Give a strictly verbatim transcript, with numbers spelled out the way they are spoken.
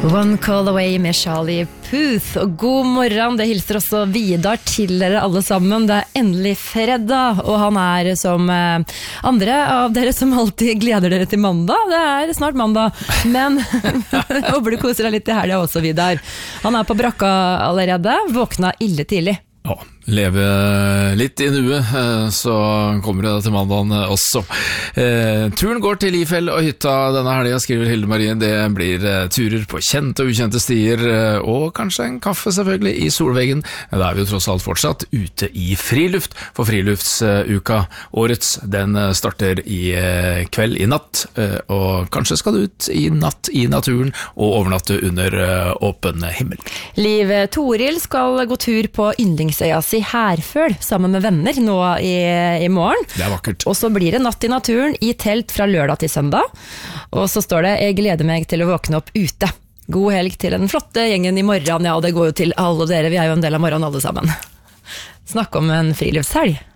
One Call Away med Charlie Puth. Og god morgen, det hilser også Vidar til dere alle sammen. Det er endelig fredag, og han er som eh, andre av dere som alltid gleder dere til mandag. Det er snart mandag, men jeg håper du koser deg litt i helgen også, Vidar. Han er på brakka allerede, våkna ille tidlig. Ja, leve litt i nuet, så kommer det til mandagen også. Eh, turen går til Lifjell og hytta denne helgen, skriver Hilde Marie. Det blir eh, turer på kjente og ukjente stier, eh, og kanskje en kaffe selvfølgelig i solveggen. Men da er vi jo tross alt fortsatt ute i friluft, for friluftsuka årets, den starter i eh, kveld, i natt, eh, og kanskje skal du ut i natt i naturen og overnatte under eh, åpen himmel. Liv Toril skal gå tur på yndlingsøya si Herføl sammen med venner nå i, i morgen. Det er vakkert. Og så blir det natt i naturen i telt fra lørdag til søndag. Og så står det, jeg gleder meg til å våkne opp ute. God helg til den flotte gjengen i morgen. Ja, det går jo til alle dere, vi er jo en del av morgenen alle sammen. Snakk om en friluftshelg.